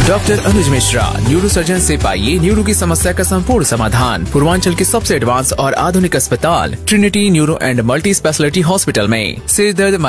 Doctor अनुज Mishra, neuro surgeon से पाइए neuro की समस्या का संपूर्ण समाधान। पूर्वांचल के सबसे एडवांस और आधुनिक अस्पताल Trinity neuro and multi speciality hospital में सिर दर्द